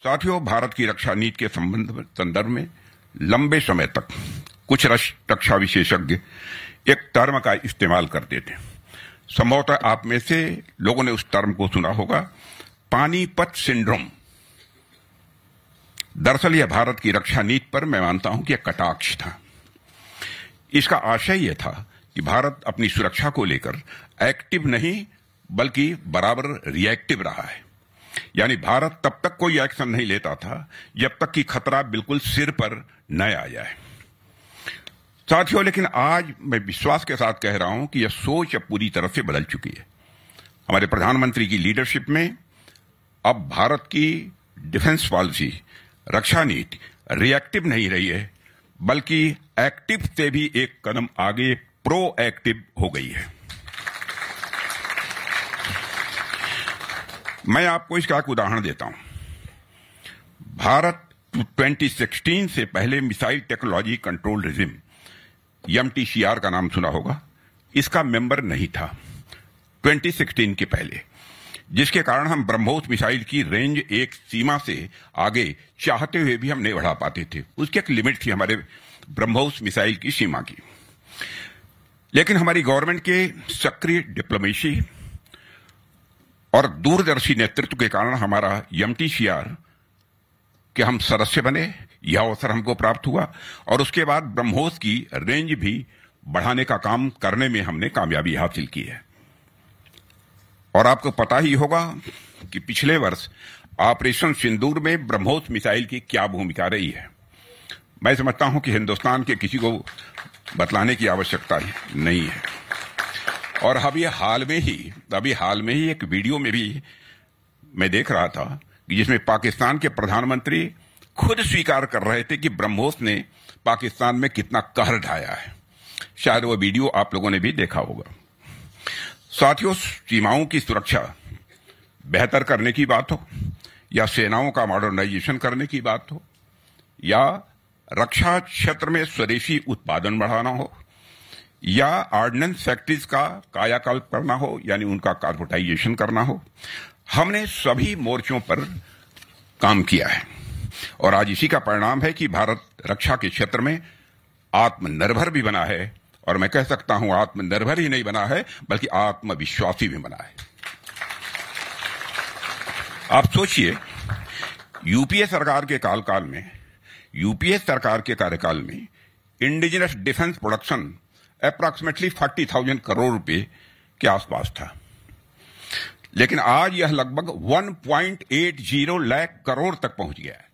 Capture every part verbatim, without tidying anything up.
साथियों, भारत की रक्षा नीति के संबंध संदर्भ में लंबे समय तक कुछ रक्षा विशेषज्ञ एक टर्म का इस्तेमाल करते थे। संभवतः आप में से लोगों ने उस टर्म को सुना होगा, पानीपत सिंड्रोम। दरअसल यह भारत की रक्षा नीति पर मैं मानता हूं कि यह कटाक्ष था। इसका आशय यह था कि भारत अपनी सुरक्षा को लेकर एक्टिव नहीं बल्कि बराबर रिएक्टिव रहा है। यानी भारत तब तक कोई एक्शन नहीं लेता था जब तक कि खतरा बिल्कुल सिर पर न आ जाए। साथियों, लेकिन आज मैं विश्वास के साथ कह रहा हूं कि यह सोच अब पूरी तरह से बदल चुकी है। हमारे प्रधानमंत्री की लीडरशिप में अब भारत की डिफेंस पॉलिसी, रक्षा नीति रिएक्टिव नहीं रही है बल्कि एक्टिव से भी एक कदम आगे प्रो एक्टिव हो गई है। मैं आपको इसका एक उदाहरण देता हूं। भारत दो हज़ार सोलह से पहले missile technology control regime, M T C R का नाम सुना होगा, इसका मेंबर नहीं था दो हज़ार सोलह के पहले, जिसके कारण हम ब्रह्मोस मिसाइल की रेंज एक सीमा से आगे चाहते हुए भी हम नहीं बढ़ा पाते थे। उसकी एक लिमिट थी हमारे ब्रह्मोस मिसाइल की सीमा की। लेकिन हमारी गवर्नमेंट के सक्रिय डिप्लोमेसी और दूरदर्शी नेतृत्व के कारण हमारा एम टी सी आर के हम सदस्य बने, यह अवसर हमको प्राप्त हुआ और उसके बाद ब्रह्मोस की रेंज भी बढ़ाने का काम करने में हमने कामयाबी हासिल की है। और आपको पता ही होगा कि पिछले वर्ष ऑपरेशन सिंदूर में ब्रह्मोस मिसाइल की क्या भूमिका रही है। मैं समझता हूं कि हिंदुस्तान के किसी को बतलाने की आवश्यकता नहीं है। और अभी हाल में ही अभी हाल में ही एक वीडियो में भी मैं देख रहा था कि जिसमें पाकिस्तान के प्रधानमंत्री खुद स्वीकार कर रहे थे कि ब्रह्मोस ने पाकिस्तान में कितना कहर ढाया है। शायद वो वीडियो आप लोगों ने भी देखा होगा। साथियों, सीमाओं की सुरक्षा बेहतर करने की बात हो या सेनाओं का मॉडर्नाइजेशन करने की बात हो या रक्षा क्षेत्र में स्वदेशी उत्पादन बढ़ाना हो या ऑर्डिनेंस फैक्ट्रीज का कायाकल्प करना हो यानी उनका कार्पोरेटाइजेशन करना हो, हमने सभी मोर्चों पर काम किया है। और आज इसी का परिणाम है कि भारत रक्षा के क्षेत्र में आत्मनिर्भर भी बना है और मैं कह सकता हूं आत्मनिर्भर ही नहीं बना है बल्कि आत्मविश्वासी भी बना है। आप सोचिए, यूपीए सरकार के कालकाल में यूपीए सरकार के कार्यकाल में इंडिजिनस डिफेंस प्रोडक्शन अप्रॉक्सीमेटली चालीस हज़ार करोड़ रुपए के आसपास था, लेकिन आज यह लगभग एक पॉइंट आठ शून्य लाख करोड़ तक पहुंच गया है।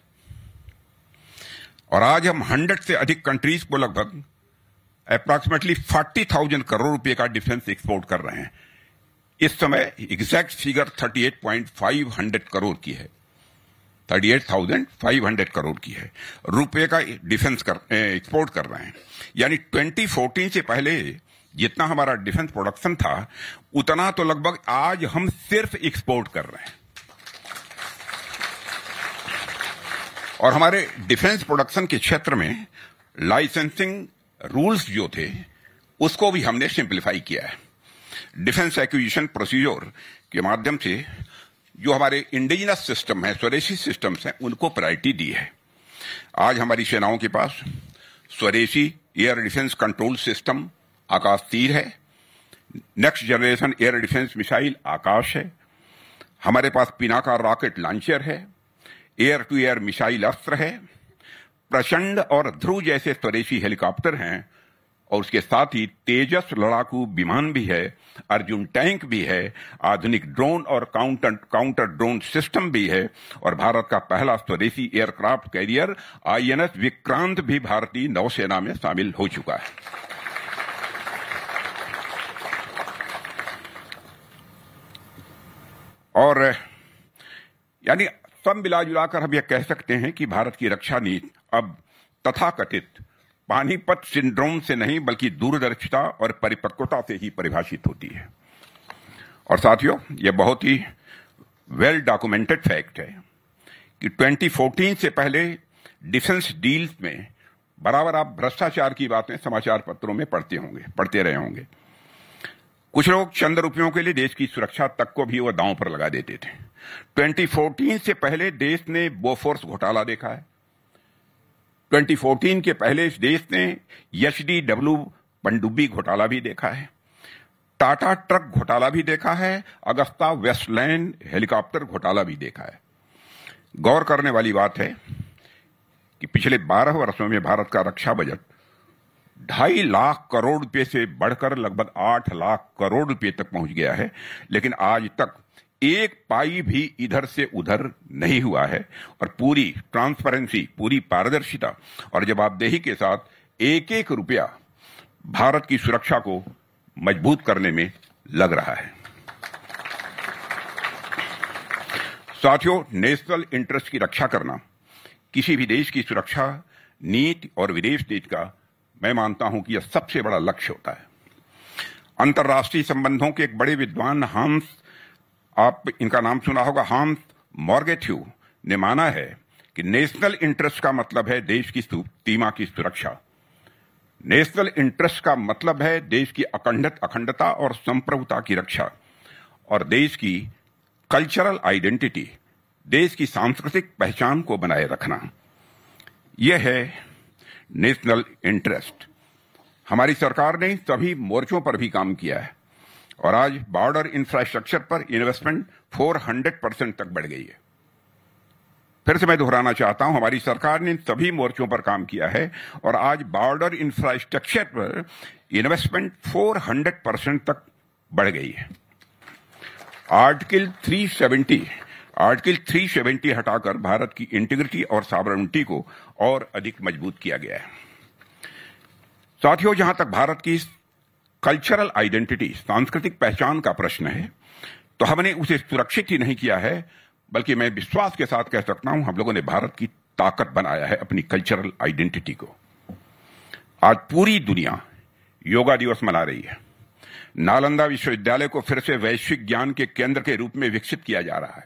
और आज हम सौ से अधिक कंट्रीज को लगभग अप्रॉक्सीमेटली चालीस हज़ार करोड़ रुपए का डिफेंस एक्सपोर्ट कर रहे हैं। इस समय एग्जैक्ट फिगर अड़तीस पॉइंट पाँच सौ करोड़ की है, अड़तीस हज़ार पाँच सौ करोड़ की है रुपए का डिफेंस कर एक्सपोर्ट कर रहे हैं। यानी दो हज़ार चौदह से पहले जितना हमारा डिफेंस प्रोडक्शन था उतना तो लगभग आज हम सिर्फ एक्सपोर्ट कर रहे हैं। और हमारे डिफेंस प्रोडक्शन के क्षेत्र में लाइसेंसिंग रूल्स जो थे उसको भी हमने सिंप्लीफाई किया है। डिफेंस एक्विजिशन प्रोसीजर के माध्यम से जो हमारे इंडिजिनस सिस्टम है, स्वदेशी सिस्टम्स हैं, उनको प्रायोरिटी दी है। आज हमारी सेनाओं के पास स्वदेशी एयर डिफेंस कंट्रोल सिस्टम आकाश तीर है, next generation air defence missile आकाश है, हमारे पास पिनाका रॉकेट लॉन्चर है, एयर टू एयर मिसाइल अस्त्र है, प्रचंड और ध्रुव जैसे स्वदेशी हेलीकॉप्टर हैं और उसके साथ ही तेजस लड़ाकू विमान भी है, अर्जुन टैंक भी है, आधुनिक ड्रोन और काउंटर काउंटर ड्रोन सिस्टम भी है और भारत का पहला स्वदेशी aircraft carrier I N S Vikrant भी भारतीय नौसेना में शामिल हो चुका है। और यानी सब मिला जुलाकर हम यह कह सकते हैं कि भारत की रक्षा नीति अब तथाकथित पानीपत सिंड्रोम से नहीं बल्कि दूरदर्शिता और परिपक्वता से ही परिभाषित होती है। और साथियों, यह बहुत ही वेल डॉक्यूमेंटेड फैक्ट है कि दो हज़ार चौदह से पहले डिफेंस डील्स में बराबर आप भ्रष्टाचार की बातें समाचार पत्रों में पढ़ते होंगे पढ़ते रहे होंगे। कुछ लोग चंद रुपयों के लिए देश की सुरक्षा तक को भी वो दांव पर लगा देते थे। दो हज़ार चौदह से पहले देश ने बोफोर्स घोटाला देखा है। दो हज़ार चौदह के पहले इस देश ने एचडीडब्ल्यू पनडुब्बी घोटाला भी देखा है, टाटा ट्रक घोटाला भी देखा है, अगस्ता वेस्टलैंड हेलीकॉप्टर घोटाला भी देखा है। गौर करने वाली बात है कि पिछले बारह वर्षों में भारत का रक्षा बजट ढाई लाख करोड़ रुपए से बढ़कर लगभग आठ लाख करोड़ रुपए तक पहुंच गया है, लेकिन आज तक एक पाई भी इधर से उधर नहीं हुआ है और पूरी ट्रांसपेरेंसी, पूरी पारदर्शिता और जवाबदेही के साथ एक एक रुपया भारत की सुरक्षा को मजबूत करने में लग रहा है। साथियों, नेशनल इंटरेस्ट की रक्षा करना किसी भी देश की सुरक्षा नीति और विदेश नीति का मैं मानता हूं कि यह सबसे बड़ा लक्ष्य होता है। अंतर्राष्ट्रीय संबंधों के एक बड़े विद्वान हांस, आप इनका नाम सुना होगा, हांस मॉर्गेथ्यू ने माना है कि नेशनल इंटरेस्ट का मतलब है देश की सीमा की सुरक्षा। नेशनल इंटरेस्ट का मतलब है देश की अखंडत अखंडता और संप्रभुता की रक्षा और देश की कल्चरल आइडेंटिटी, देश की सांस्कृतिक पहचान को बनाए रखना। यह है नेशनल इंटरेस्ट। हमारी सरकार ने सभी मोर्चों पर भी काम किया है और आज बॉर्डर इंफ्रास्ट्रक्चर पर इन्वेस्टमेंट चार सौ परसेंट तक बढ़ गई है। फिर से मैं दोहराना चाहता हूं, हमारी सरकार ने सभी मोर्चों पर काम किया है और आज बॉर्डर इंफ्रास्ट्रक्चर पर इन्वेस्टमेंट चार सौ परसेंट तक बढ़ गई है। आर्टिकल तीन सौ सत्तर आर्टिकल तीन सौ सत्तर हटाकर भारत की इंटीग्रिटी और सॉवरेनिटी को और अधिक मजबूत किया गया है। साथियों, जहां तक भारत की कल्चरल आइडेंटिटी, सांस्कृतिक पहचान का प्रश्न है, तो हमने उसे सुरक्षित ही नहीं किया है, बल्कि मैं विश्वास के साथ कह सकता हूं हम लोगों ने भारत की ताकत बनाया है अपनी कल्चरल आइडेंटिटी को। आज पूरी दुनिया योगा दिवस मना रही है। नालंदा विश्वविद्यालय को फिर से वैश्विक ज्ञान के केंद्र के रूप में विकसित किया जा रहा है।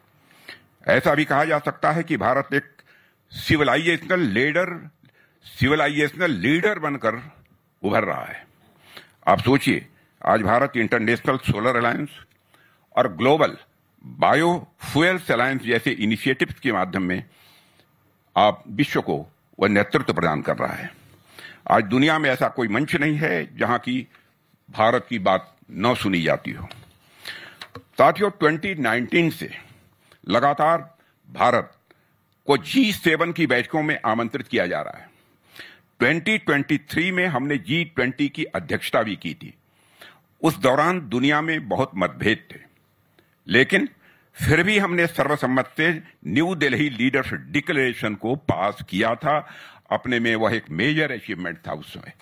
ऐसा भी कहा जा सकता है कि भारत एक सिविलाइजेशनल लीडर सिविलाइजेशनल लीडर बनकर उभर रहा है। आप सोचिए, आज भारत इंटरनेशनल सोलर अलायंस और ग्लोबल बायो फ्यूल्स अलायंस जैसे इनिशिएटिव्स के माध्यम में आप विश्व को वह नेतृत्व प्रदान कर रहा है। आज दुनिया में ऐसा कोई मंच नहीं है जहां की भारत की बात न सुनी जाती हो। साथियों, दो हज़ार उन्नीस से लगातार भारत को जी सेवन की बैठकों में आमंत्रित किया जा रहा है। दो हज़ार तेईस में हमने जी ट्वेंटी की अध्यक्षता भी की थी। उस दौरान दुनिया में बहुत मतभेद थे, लेकिन फिर भी हमने सर्वसम्मत से न्यू दिल्ली लीडर्स डिक्लेरेशन को पास किया था। अपने में वह एक मेजर अचीवमेंट था उस समय।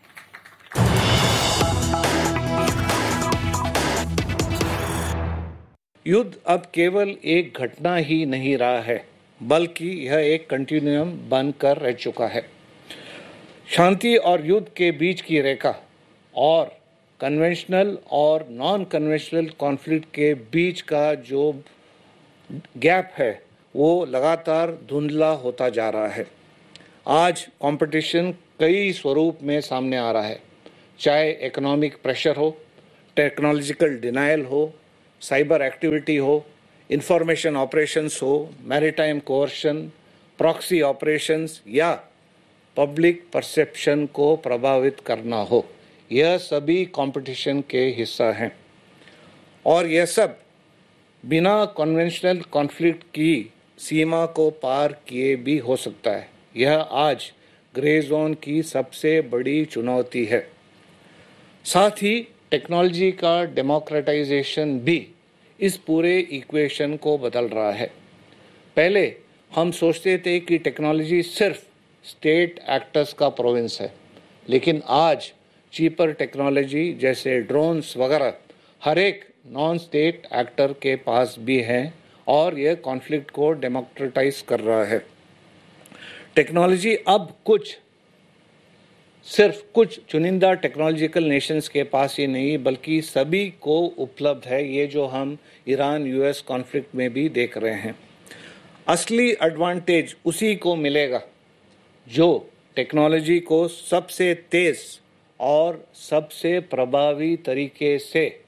युद्ध अब केवल एक घटना ही नहीं रहा है, बल्कि यह एक कंटिन्यूम बनकर रह चुका है। शांति और युद्ध के बीच की रेखा और कन्वेंशनल और नॉन कन्वेंशनल कॉन्फ्लिक्ट के बीच का जो गैप है वो लगातार धुंधला होता जा रहा है। आज कंपटीशन कई स्वरूप में सामने आ रहा है, चाहे इकोनॉमिक प्रेशर हो, टेक्नोलॉजिकल डिनायल हो, साइबर एक्टिविटी हो, इंफॉर्मेशन ऑपरेशंस हो, मैरीटाइम कोअर्शन, प्रॉक्सी ऑपरेशंस या पब्लिक परसेप्शन को प्रभावित करना हो, यह सभी कंपटीशन के हिस्सा हैं। और यह सब बिना कन्वेंशनल कॉन्फ्लिक्ट की सीमा को पार किए भी हो सकता है। यह आज ग्रे जोन की सबसे बड़ी चुनौती है। साथ ही टेक्नोलॉजी का डेमोक्रेटाइजेशन भी इस पूरे इक्वेशन को बदल रहा है। पहले हम सोचते थे कि टेक्नोलॉजी सिर्फ स्टेट एक्टर्स का प्रोविंस है, लेकिन आज चीपर टेक्नोलॉजी जैसे ड्रोन्स वगैरह हर एक नॉन स्टेट एक्टर के पास भी हैं और यह कॉन्फ्लिक्ट को डेमोक्रेटाइज कर रहा है। टेक्नोलॉजी अब कुछ सिर्फ कुछ चुनिंदा टेक्नोलॉजिकल नेशंस के पास ही नहीं बल्कि सभी को उपलब्ध है, ये जो हम ईरान यूएस कॉन्फ्लिक्ट में भी देख रहे हैं। असली एडवांटेज उसी को मिलेगा जो टेक्नोलॉजी को सबसे तेज और सबसे प्रभावी तरीके से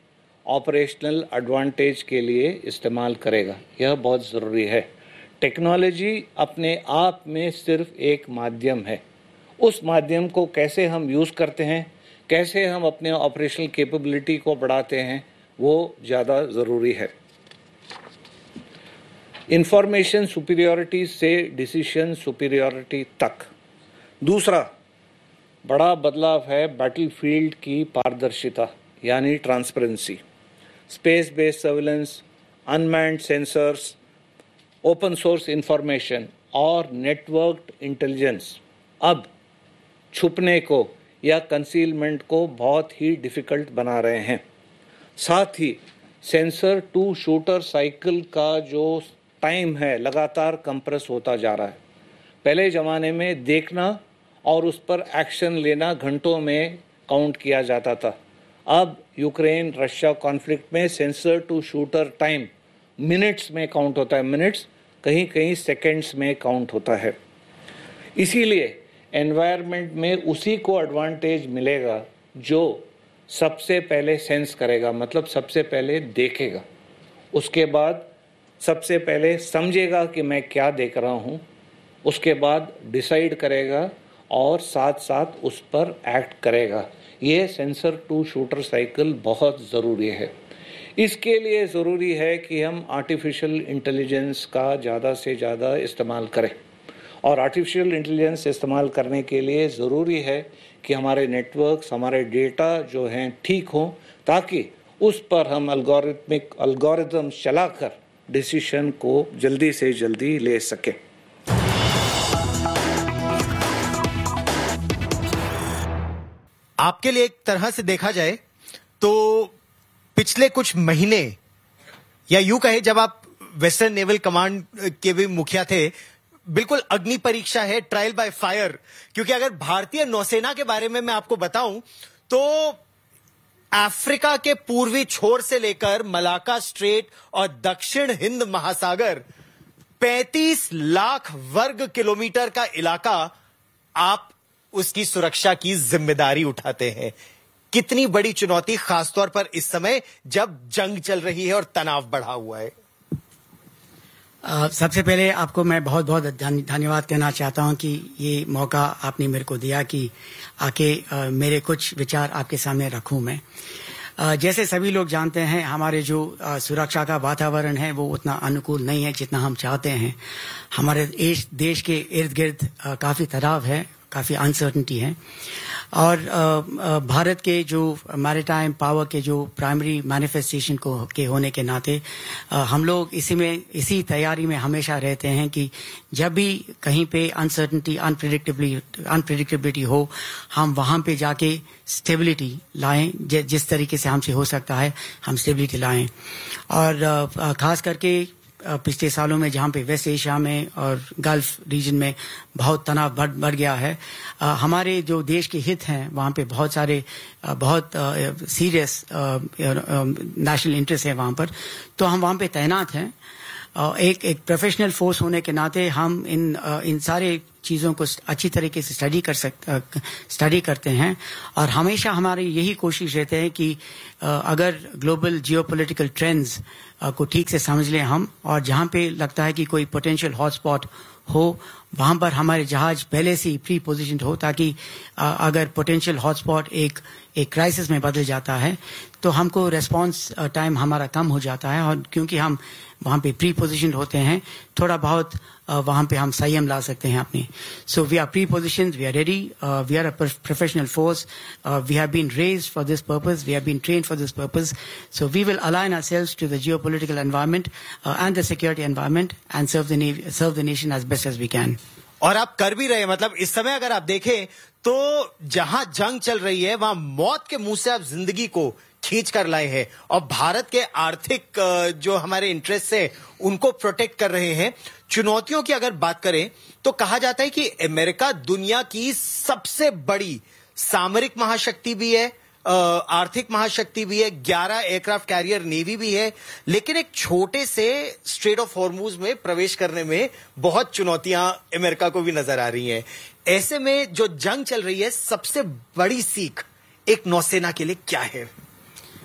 ऑपरेशनल एडवांटेज के लिए इस्तेमाल करेगा। यह बहुत ज़रूरी है। टेक्नोलॉजी अपने आप में सिर्फ एक माध्यम है। उस माध्यम को कैसे हम यूज़ करते हैं, कैसे हम अपने ऑपरेशनल कैपेबिलिटी को बढ़ाते हैं, वो ज़्यादा ज़रूरी है। इंफॉर्मेशन सुपीरियॉरिटी से डिसीजन सुपीरियॉरिटी तक। दूसरा बड़ा बदलाव है बैटलफील्ड की पारदर्शिता यानी transparency. Space based surveillance, unmanned sensors, open source information और नेटवर्क्ड इंटेलिजेंस अब छुपने को या कंसीलमेंट को बहुत ही डिफ़िकल्ट बना रहे हैं। साथ ही सेंसर टू शूटर साइकिल का जो टाइम है लगातार कंप्रेस होता जा रहा है। पहले ज़माने में देखना और उस पर एक्शन लेना घंटों में काउंट किया जाता था। अब यूक्रेन रशिया कॉन्फ्लिक्ट में sensor to shooter time minutes में काउंट होता है, मिनट्स कहीं कहीं सेकंड्स में काउंट होता है। इसीलिए एनवायरनमेंट में उसी को एडवांटेज मिलेगा जो सबसे पहले सेंस करेगा, मतलब सबसे पहले देखेगा, उसके बाद सबसे पहले समझेगा कि मैं क्या देख रहा हूँ, उसके बाद डिसाइड करेगा और साथ साथ उस पर एक्ट करेगा। ये सेंसर टू शूटर साइकिल बहुत ज़रूरी है। इसके लिए ज़रूरी है कि हम आर्टिफिशियल इंटेलिजेंस का ज़्यादा से ज़्यादा इस्तेमाल करें और आर्टिफिशियल इंटेलिजेंस इस्तेमाल करने के लिए ज़रूरी है कि हमारे नेटवर्क्स, हमारे डेटा जो हैं ठीक हों, ताकि उस पर हम अल्गोरिथमिक अल्गोरिथम्स चलाकर डिसीजन को जल्दी से जल्दी ले सकें। आपके लिए एक तरह से देखा जाए तो पिछले कुछ महीने या यूं कहे जब आप वेस्टर्न नेवल कमांड के भी मुखिया थे, बिल्कुल अग्नि परीक्षा है, ट्रायल बाय फायर। क्योंकि अगर भारतीय नौसेना के बारे में मैं आपको बताऊं तो अफ्रीका के पूर्वी छोर से लेकर मलाका स्ट्रेट और दक्षिण हिंद महासागर पैंतीस लाख वर्ग किलोमीटर का इलाका आप उसकी सुरक्षा की जिम्मेदारी उठाते हैं। कितनी बड़ी चुनौती, खासतौर पर इस समय जब जंग चल रही है और तनाव बढ़ा हुआ है। आ, सबसे पहले आपको मैं बहुत बहुत धन्यवाद कहना चाहता हूं कि ये मौका आपने मेरे को दिया कि आके आ, मेरे कुछ विचार आपके सामने रखूं मैं। आ, जैसे सभी लोग जानते हैं, हमारे जो आ, सुरक्षा का वातावरण है वो उतना अनुकूल नहीं है जितना हम चाहते हैं। हमारे देश देश के इर्द गिर्द काफ़ी तनाव है, काफ़ी अनसर्टनिटी है और भारत के जो मैरीटाइम पावर के जो प्राइमरी मैनिफेस्टेशन को के होने के नाते हम लोग इसी में इसी तैयारी में हमेशा रहते हैं कि जब भी कहीं पे अनसर्टनिटी अनप्रेडिक्टेबिलिटी अनप्रेडिक्टेबिलिटी हो, हम वहाँ पे जाके स्टेबिलिटी लाएं। जिस तरीके से हमसे हो सकता है हम स्टेबिलिटी लाएं। और ख़ास करके पिछले सालों में जहाँ पे वेस्ट एशिया में और गल्फ रीजन में बहुत तनाव बढ़ बढ़ गया है, आ, हमारे जो देश के हित हैं वहाँ पे बहुत सारे आ, बहुत सीरियस नेशनल इंटरेस्ट है वहाँ पर, तो हम वहाँ पे तैनात हैं। आ, एक एक प्रोफेशनल फोर्स होने के नाते हम इन आ, इन सारे चीज़ों को अच्छी तरीके से स्टडी कर सक स्टडी करते हैं और हमेशा हमारी यही कोशिश रहते हैं कि अगर ग्लोबल जियोपॉलिटिकल ट्रेंड्स को ठीक से समझ लें हम, और जहाँ पे लगता है कि कोई पोटेंशियल हॉटस्पॉट हो वहाँ पर हमारे जहाज पहले से ही प्री पोजिशन्ड हो, ताकि अगर पोटेंशियल हॉटस्पॉट एक एक क्राइसिस में बदल जाता है तो हमको रेस्पॉन्स टाइम हमारा कम हो जाता है। और क्योंकि हम वहाँ पे प्री पोजिशन्ड होते हैं, थोड़ा बहुत वहाँ पे हम संयम ला सकते हैं अपने। So we are pre पोजिशन्ड, we are ready, we are a professional force, we have been raised for this purpose, we have been trained for this purpose. So we will align ourselves to the geopolitical environment and the security environment and serve the serve the nation as best as we can. और आप कर भी रहे हैं। मतलब इस समय अगर आप देखें तो जहां जंग चल रही है वहां मौत के मुंह से आप जिंदगी को खींच कर लाए हैं और भारत के आर्थिक जो हमारे इंटरेस्ट है उनको प्रोटेक्ट कर रहे हैं। चुनौतियों की अगर बात करें तो कहा जाता है कि अमेरिका दुनिया की सबसे बड़ी सामरिक महाशक्ति भी है, आर्थिक महाशक्ति भी है, ग्यारह एयरक्राफ्ट कैरियर नेवी भी है, लेकिन एक छोटे से स्ट्रेट ऑफ हॉर्मुज में प्रवेश करने में बहुत चुनौतियां अमेरिका को भी नजर आ रही हैं। ऐसे में जो जंग चल रही है, सबसे बड़ी सीख एक नौसेना के लिए क्या है?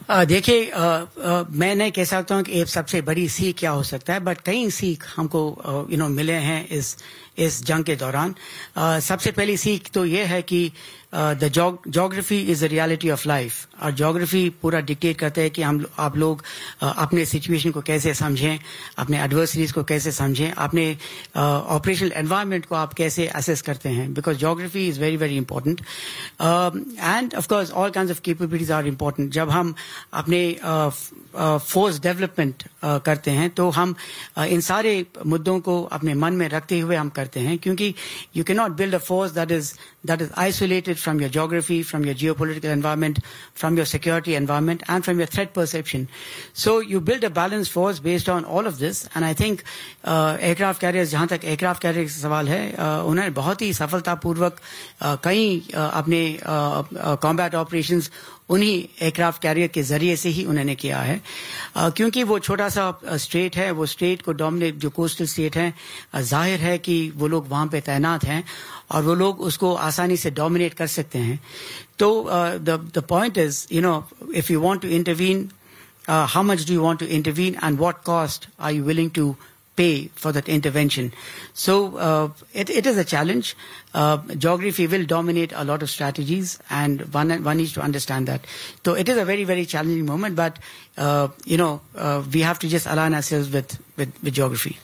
देखिए, मैं नहीं कह सकता हूँ कि एक सबसे बड़ी सीख क्या हो सकता है, बट कई सीख हमको यू नो मिले हैं इस इस जंग के दौरान. uh, सबसे पहली सीख तो ये है कि the geography is the reality of life. और जोग्राफी पूरा डिक्टेट करता है कि हम आप लोग uh, अपने सिचुएशन को कैसे समझें, अपने एडवर्सरीज को कैसे समझें, अपने ऑपरेशनल uh, एनवायरनमेंट को आप कैसे असेस करते हैं, because geography is very very important. End of course all kinds of capabilities are important. जब हम अपने force uh, development uh, uh, करते हैं तो हम uh, इन सारे मुद्दों को अपने मन में रखते हुए हम करते हैं, क्योंकि you can not build a force that is that is isolated from your geography, from your geopolitical environment, from your security environment and from your threat perception. So you build a balance force based on all of this. And I think aircraft carriers, जहां तक aircraft carrier का सवाल है, uh, उन्होंने बहुत ही सफलतापूर्वक uh, कई uh, अपने कॉम्बैट uh, ऑपरेशंस uh, उन्हीं एयरक्राफ्ट कैरियर के जरिए से ही उन्होंने किया है. uh, क्योंकि वो छोटा सा स्टेट है, वो स्टेट को डोमिनेट, जो कोस्टल स्टेट है, uh, जाहिर है कि वो लोग वहां पे तैनात हैं और वो लोग उसको आसानी से डोमिनेट कर सकते हैं. तो the the point is, you know, if you want to intervene, how much do you want to intervene and what cost are you willing to pay for that intervention. So uh, it, it is a challenge. Uh, geography will dominate a lot of strategies, and one one needs to understand that. So it is a very very challenging moment, but uh, you know uh, we have to just align ourselves with with, with geography.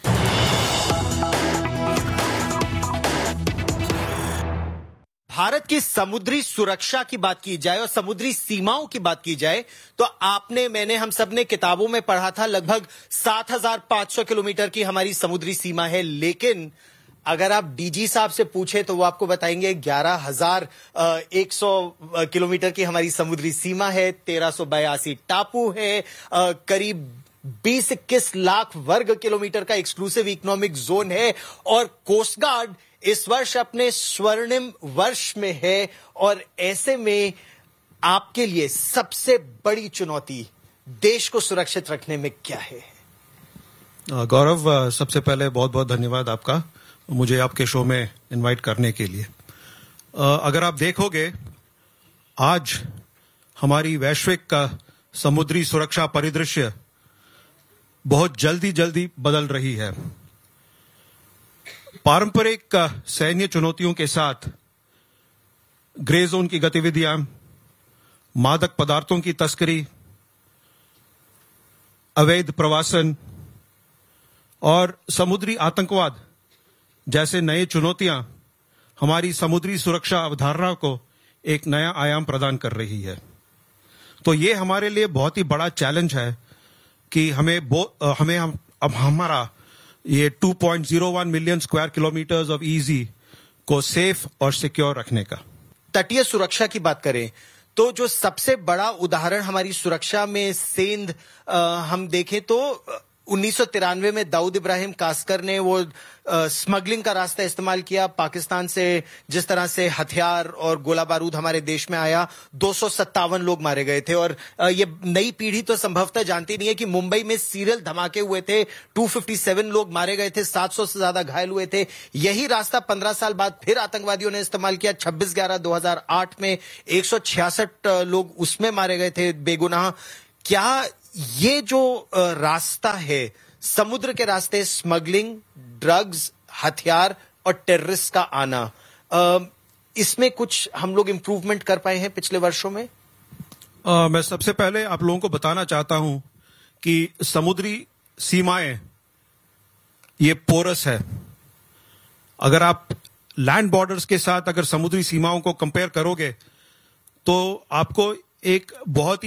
Bharat की समुद्री सुरक्षा की बात की जाए और समुद्री सीमाओं की बात की जाए तो आपने, मैंने, हम सब ने किताबों में पढ़ा था लगभग सात हज़ार पाँच सौ किलोमीटर की हमारी समुद्री सीमा है. लेकिन अगर आप डीजी साहब से पूछे तो वो आपको बताएंगे ग्यारह हज़ार एक सौ किलोमीटर की हमारी समुद्री सीमा है, तेरह सौ बयासी टापू है, करीब बीस इक्कीस लाख वर्ग किलोमीटर का एक्सक्लूसिव इकोनॉमिक जोन है, और कोस्ट गार्ड इस वर्ष अपने स्वर्णिम वर्ष में है. और ऐसे में आपके लिए सबसे बड़ी चुनौती देश को सुरक्षित रखने में क्या है? गौरव, सबसे पहले बहुत बहुत धन्यवाद आपका मुझे आपके शो में इनवाइट करने के लिए. अगर आप देखोगे, आज हमारी वैश्विक का समुद्री सुरक्षा परिदृश्य बहुत जल्दी जल्दी बदल रही है. पारंपरिक सैन्य चुनौतियों के साथ ग्रे जोन की गतिविधियां, मादक पदार्थों की तस्करी, अवैध प्रवासन और समुद्री आतंकवाद जैसे नए चुनौतियां हमारी समुद्री सुरक्षा अवधारणा को एक नया आयाम प्रदान कर रही है. तो ये हमारे लिए बहुत ही बड़ा चैलेंज है कि हमें हमें हम, अब हमारा ये two point zero one million square kilometres of easy को सेफ और सिक्योर रखने का. तटीय सुरक्षा की बात करें तो जो सबसे बड़ा उदाहरण हमारी सुरक्षा में सेंध हम देखें तो उन्नीस सौ तिरानवे में दाऊद इब्राहिम कास्कर ने वो स्मगलिंग का रास्ता इस्तेमाल किया. पाकिस्तान से जिस तरह से हथियार और गोला बारूद हमारे देश में आया, दो सौ सत्तावन लोग मारे गए थे. और ये नई पीढ़ी तो संभवतः जानती नहीं है कि मुंबई में सीरियल धमाके हुए थे, दो सौ सत्तावन लोग मारे गए थे, सात सौ से ज्यादा घायल हुए थे. यही रास्ता पंद्रह साल बाद फिर आतंकवादियों ने इस्तेमाल किया. छब्बीस ग्यारह दो हजार आठ में एक सौ छियासठ लोग उसमें मारे गए थे बेगुनाह. क्या ये जो रास्ता है, समुद्र के रास्ते स्मगलिंग, ड्रग्स, हथियार और टेररिस्ट का आना, इसमें कुछ हम लोग इंप्रूवमेंट कर पाए हैं पिछले वर्षों में? आ, मैं सबसे पहले आप लोगों को बताना चाहता हूं कि समुद्री सीमाएं ये पोरस है. अगर आप लैंड बॉर्डर्स के साथ अगर समुद्री सीमाओं को कंपेयर करोगे तो आपको एक बहुत